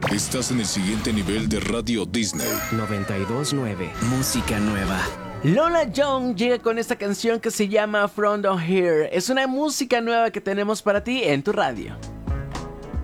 Estás en el siguiente nivel de Radio Disney. 92.9. Música nueva. Lola Young llega con esta canción que se llama From Down Here. Es una música nueva que tenemos para ti en tu radio.